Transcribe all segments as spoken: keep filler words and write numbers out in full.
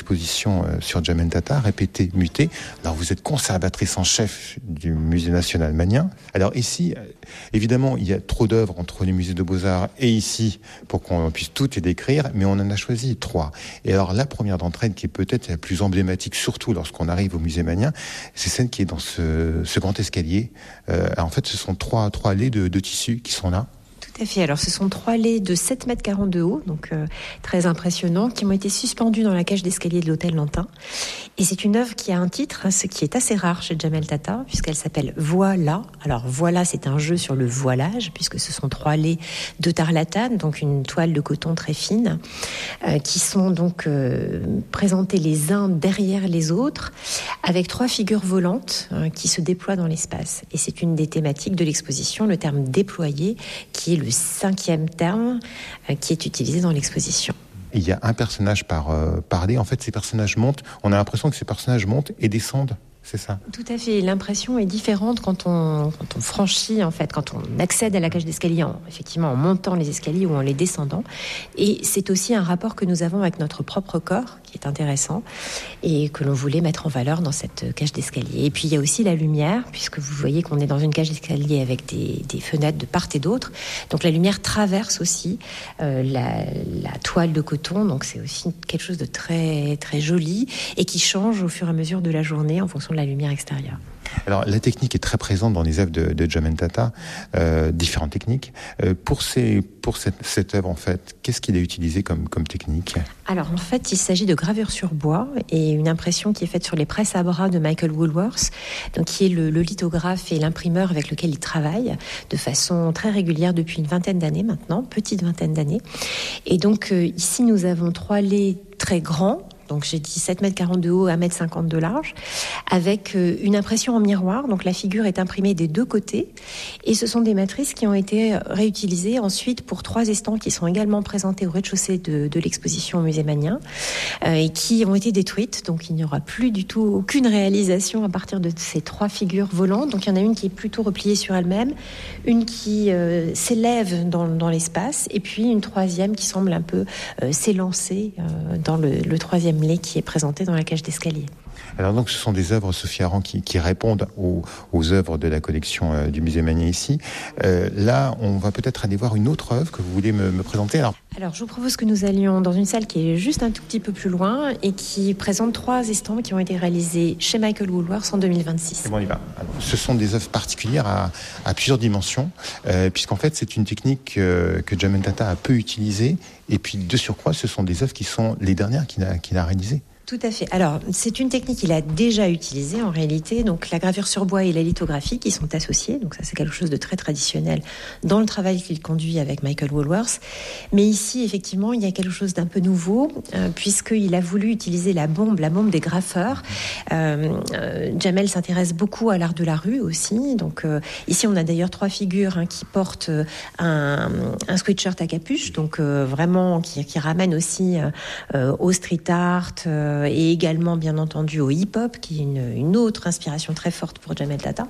exposition sur Jamel Tata, Répéter, muter. Alors vous êtes conservatrice en chef du Musée national Magnien. Alors ici, évidemment, il y a trop d'œuvres entre les musées de Beaux-Arts et ici pour qu'on puisse toutes les décrire, mais on en a choisi trois. Et alors la première d'entre elles, qui est peut-être la plus emblématique, surtout lorsqu'on arrive au musée Magnien, c'est celle qui est dans ce, ce grand escalier. Euh, en fait, ce sont trois, trois allées de, de tissu qui sont là. Tout à fait. Alors, ce sont trois lais de sept mètres quarante de haut, donc euh, très impressionnants, qui ont été suspendus dans la cage d'escalier de l'hôtel Lantin. Et c'est une œuvre qui a un titre, hein, ce qui est assez rare chez Jamel Tata, puisqu'elle s'appelle Voilà. Alors, Voilà, c'est un jeu sur le voilage, puisque ce sont trois lais de tarlatane, donc une toile de coton très fine, euh, qui sont donc euh, présentés les uns derrière les autres, avec trois figures volantes euh, qui se déploient dans l'espace. Et c'est une des thématiques de l'exposition, le terme déployer, qui est le cinquième terme euh, qui est utilisé dans l'exposition. Il y a un personnage par, euh, par dé. En fait, ces personnages montent. On a l'impression que ces personnages montent et descendent. C'est ça. Tout à fait. L'impression est différente quand on, quand on franchit, en fait, quand on accède à la cage d'escalier, en, effectivement, en montant les escaliers ou en les descendant. Et c'est aussi un rapport que nous avons avec notre propre corps, qui est intéressant, et que l'on voulait mettre en valeur dans cette cage d'escalier. Et puis, il y a aussi la lumière, puisque vous voyez qu'on est dans une cage d'escalier avec des, des fenêtres de part et d'autre. Donc, la lumière traverse aussi euh, la, la toile de coton. Donc, c'est aussi quelque chose de très, très joli et qui change au fur et à mesure de la journée en fonction de la lumière extérieure. Alors, la technique est très présente dans les œuvres de, de Jamel Tata, euh, différentes techniques. Euh, pour ces, pour cette, cette œuvre, en fait, qu'est-ce qu'il a utilisé comme, comme technique ? Alors, en fait, il s'agit de gravure sur bois et une impression qui est faite sur les presses à bras de Michael Woolworth, donc qui est le, le lithographe et l'imprimeur avec lequel il travaille de façon très régulière depuis une vingtaine d'années maintenant, petite vingtaine d'années. Et donc, euh, ici, nous avons trois laits très grands. Donc j'ai dit sept mètres quarante de haut, un mètre cinquante de large, avec une impression en miroir. Donc la figure est imprimée des deux côtés. Et ce sont des matrices qui ont été réutilisées ensuite pour trois estampes qui sont également présentées au rez-de-chaussée de, de l'exposition au musée Magnien euh, et qui ont été détruites. Donc il n'y aura plus du tout aucune réalisation à partir de ces trois figures volantes. Donc il y en a une qui est plutôt repliée sur elle-même, une qui euh, s'élève dans, dans l'espace et puis une troisième qui semble un peu euh, s'élancer euh, dans le, le troisième lait qui est présenté dans la cage d'escalier. Alors donc ce sont des œuvres, Sophie Aran, qui, qui répondent aux, aux œuvres de la collection euh, du musée Magnien ici. Euh, là, on va peut-être aller voir une autre œuvre que vous voulez me, me présenter. Alors... Alors je vous propose que nous allions dans une salle qui est juste un tout petit peu plus loin et qui présente trois estampes qui ont été réalisées chez Michael Woolworth en deux mille vingt-six. C'est bon, on y va. Alors, ce sont des œuvres particulières à, à plusieurs dimensions, euh, puisqu'en fait c'est une technique euh, que Jamel Tata a peu utilisée. Et puis de surcroît, ce sont des œuvres qui sont les dernières qu'il a, qu'il a réalisées. Tout à fait. Alors, c'est une technique qu'il a déjà utilisée en réalité. Donc, la gravure sur bois et la lithographie qui sont associées. Donc, ça, c'est quelque chose de très traditionnel dans le travail qu'il conduit avec Michael Woolworth. Mais ici, effectivement, il y a quelque chose d'un peu nouveau, euh, puisqu'il a voulu utiliser la bombe, la bombe des graffeurs. Euh, euh, Jamel s'intéresse beaucoup à l'art de la rue aussi. Donc, euh, ici, on a d'ailleurs trois figures hein, qui portent un, un sweatshirt à capuche. Donc, euh, vraiment, qui, qui ramène aussi euh, au street art, euh, et également bien entendu au hip-hop qui est une, une autre inspiration très forte pour Jamel Tata.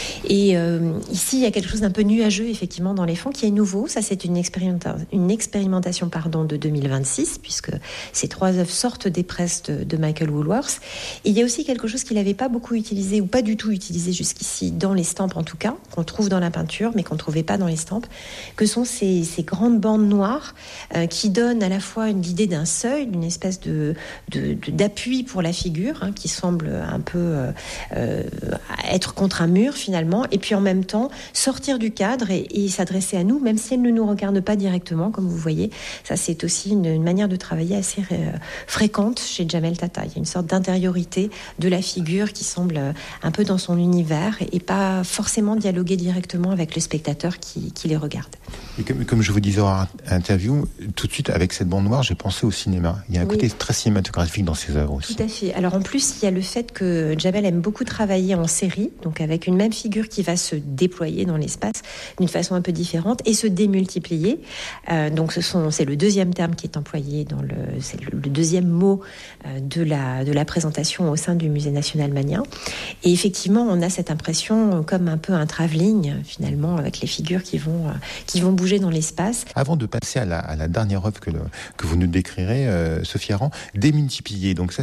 Et euh, ici il y a quelque chose d'un peu nuageux effectivement dans les fonds qui est nouveau. Ça c'est une, expérimenta- une expérimentation pardon, de deux mille vingt-six puisque ces trois œuvres sortent des presses de, de Michael Woolworth. Et il y a aussi quelque chose qu'il n'avait pas beaucoup utilisé ou pas du tout utilisé jusqu'ici dans l'estampes en tout cas, qu'on trouve dans la peinture mais qu'on ne trouvait pas dans l'estampes, que sont ces, ces grandes bandes noires euh, qui donnent à la fois une idée d'un seuil, d'une espèce de, de, de d'appui pour la figure, hein, qui semble un peu euh, euh, être contre un mur finalement, et puis en même temps sortir du cadre et, et s'adresser à nous, même si elle ne nous regarde pas directement, comme vous voyez. Ça, c'est aussi une, une manière de travailler assez euh, fréquente chez Jamel Tata. Il y a une sorte d'intériorité de la figure qui semble un peu dans son univers et pas forcément dialoguer directement avec le spectateur qui, qui les regarde. Et comme, comme je vous disais en interview, tout de suite avec cette bande noire, j'ai pensé au cinéma. Il y a un oui. côté très cinématographique dans ces œuvres aussi. Tout à fait. Alors en plus, il y a le fait que Jamel aime beaucoup travailler en série, donc avec une même figure qui va se déployer dans l'espace d'une façon un peu différente et se démultiplier. Euh, donc ce sont, c'est le deuxième terme qui est employé dans le, c'est le, le deuxième mot euh, de la de la présentation au sein du Musée national Magnien. Et effectivement, on a cette impression comme un peu un travelling finalement avec les figures qui vont euh, qui vont bouger dans l'espace. Avant de passer à la, à la dernière œuvre que, le, que vous nous décrirez, euh, Sophie Aran, démultiplier. Donc ça,